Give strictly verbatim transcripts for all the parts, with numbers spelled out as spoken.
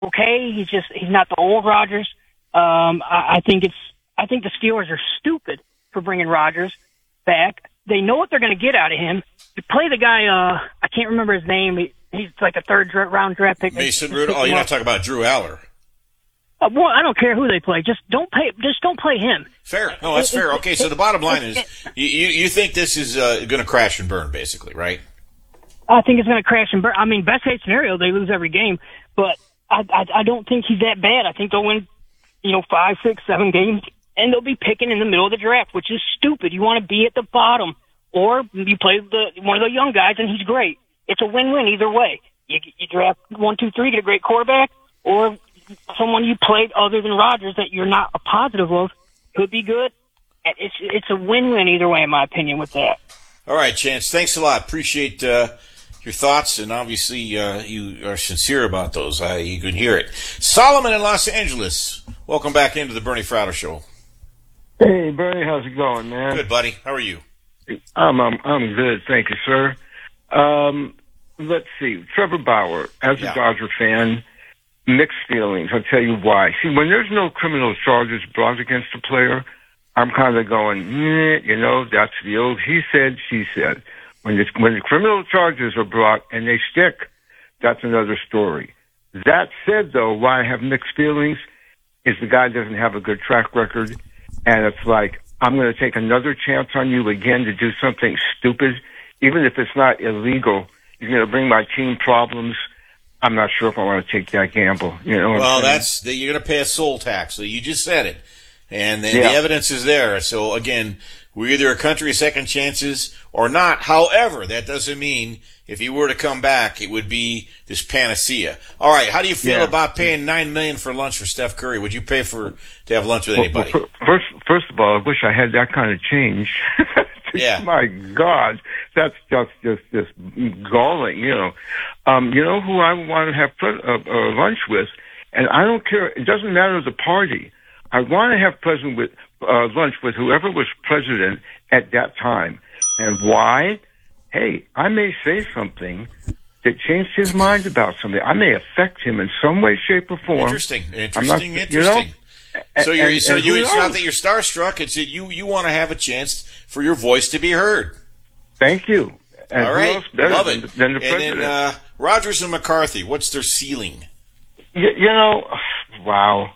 okay. He's just he's not the old Rodgers. Um, I, I think it's I think the Steelers are stupid for bringing Rodgers back. They know what they're going to get out of him. You play the guy. Uh, I can't remember his name. He, he's like a third round draft pick. Mason Rudolph. Oh, you're not talking about Drew Aller. Uh, well, I don't care who they play. Just don't pay. Just don't play him. Fair. No, that's fair. Okay, so the bottom line is you you, you think this is uh, going to crash and burn, basically, right? I think it's going to crash and burn. I mean, best case scenario, they lose every game, but I, I I don't think he's that bad. I think they'll win, you know, five, six, seven games, and they'll be picking in the middle of the draft, which is stupid. You want to be at the bottom, or you play the one of the young guys, and he's great. It's a win-win either way. You, you draft one, two, three, get a great quarterback, or someone you played other than Rodgers that you're not a positive of could be good. It's it's a win-win either way, in my opinion, with that. All right, Chance. Thanks a lot. Appreciate uh, your thoughts, and obviously uh, you are sincere about those. Uh, you can hear it. Solomon in Los Angeles. Welcome back into the Bernie Frauder Show. Hey, Bernie. How's it going, man? Good, buddy. How are you? I'm I'm, I'm good. Thank you, sir. Um, let's see. Trevor Bauer, as Yeah. a Dodger fan, mixed feelings. I'll tell you why. See, when there's no criminal charges brought against a player, I'm kind of going, meh, you know, that's the old he said, she said. When the, when the criminal charges are brought and they stick, that's another story. That said, though, why I have mixed feelings is the guy doesn't have a good track record, and it's like, I'm going to take another chance on you again to do something stupid, even if it's not illegal. You're going to bring my team problems. I'm not sure if I want to take that gamble. You know what Well, I'm saying? that's the, you're going to pay a soul tax. So you just said it, and the, Yeah. the evidence is there. So again, we're either a country of second chances or not. However, that doesn't mean if he were to come back, it would be this panacea. All right, how do you feel Yeah. about paying nine million for lunch for Steph Curry? Would you pay for to have lunch with Well, anybody? well, first, first of all, I wish I had that kind of change. Yeah. My God, that's just just just galling. You know, um, you know who I want to have pre- uh, uh, lunch with, and I don't care. It doesn't matter the party. I want to have present with uh, lunch with whoever was president at that time, and why? Hey, I may say something that changed his mind about something. I may affect him in some way, shape, or form. Interesting, interesting, not- interesting. you know? So you're And- so and you who it's not knows? that you're starstruck. It's that you you want to have a chance for your voice to be heard. Thank you. And All who right, else better love than, it. than the and president? then uh, Rodgers and McCarthy. What's their ceiling? You, you know, wow.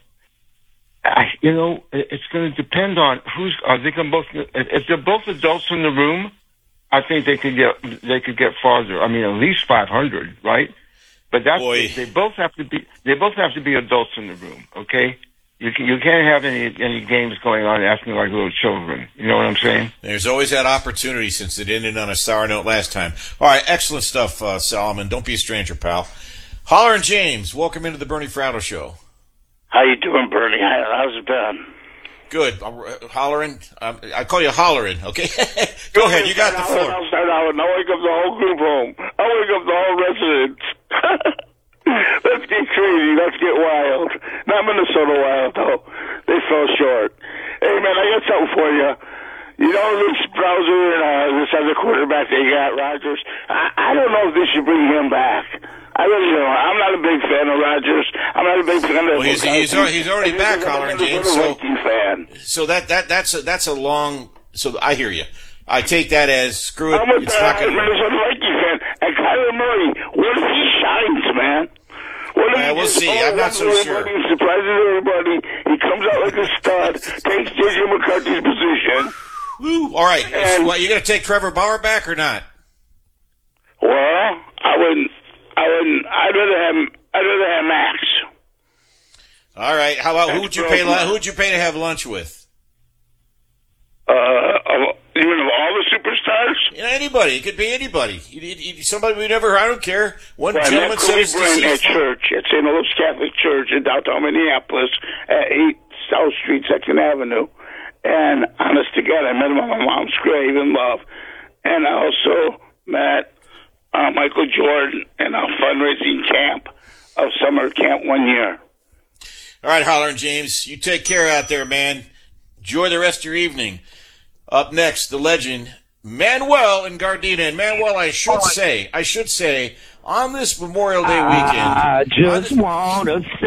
I, you know, it- it's going to depend on who's. Are they going to both? If they're both adults in the room, I think they could get they could get farther. I mean, at least five hundred, right? But that's Boy. they both have to be. They both have to be adults in the room. Okay, you can you can't have any any games going on acting like little children. You know what I'm saying? There's always that opportunity since it ended on a sour note last time. All right, excellent stuff, uh, Solomon. Don't be a stranger, pal. Holler and James, welcome into the Bernie Fraudo Show. How you doing, Bernie? How- How's it been? Good. Uh, hollering. Um, I call you hollering, okay? Go ahead. You got the I'll floor. I'll start out and I'll wake up the whole group home. I'll wake up the whole residence. Let's get crazy. Let's get wild. Not Minnesota wild, though. They fell short. Hey, man, I got something for you. You know this Browser and uh, this other quarterback they got, Rodgers? I, I don't know if they should bring him back. I really don't. I'm not a big fan of Rodgers. I'm not a big fan of. Well, he's- he's al- he's already I'm back, just a- Holler and I'm just James, a so- Viking fan. So that that that's a, that's a long. So I hear you. I take that as screw it. I'm a It's not uh, going to. Minnesota Viking fan. And Kyler Murray, what if he shines, man? What if Uh, he we'll just see. all I'm not so over sure. everybody, surprises everybody. He comes out like a stud, takes J J McCarthy's position. Woo. All right. And- Well, you going to take Trevor Bauer back or not? Well, I wouldn't. I wouldn't. I'd rather have. I'd rather have Max. All right. How about who would you pay? That's Who would you pay to have lunch with? Uh, of- even of all the superstars. You know, anybody. It could be anybody. You, you, you- somebody we never. I don't care. One Well, I gentleman met said Kobe it's Bryant at deceased. church at Saint Louis Catholic Church in downtown Minneapolis at eight South Street, Second Avenue. And honest to God, I met him on my mom's grave in love. And I also met uh, Michael Jordan in a fundraising camp of summer camp one year. All right, Holler and James, you take care out there, man. Enjoy the rest of your evening. Up next, the legend, Manuel in Gardena. And Manuel, I should say, I should say, on this Memorial Day weekend, I just on this- want to